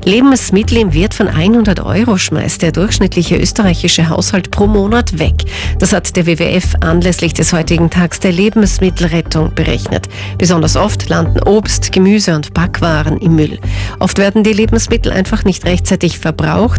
Lebensmittel im Wert von 100 € schmeißt der durchschnittliche österreichische Haushalt pro Monat weg. Das hat der WWF anlässlich des heutigen Tags der Lebensmittelrettung berechnet. Besonders oft landen Obst, Gemüse und Backwaren im Müll. Oft werden die Lebensmittel einfach nicht rechtzeitig verbraucht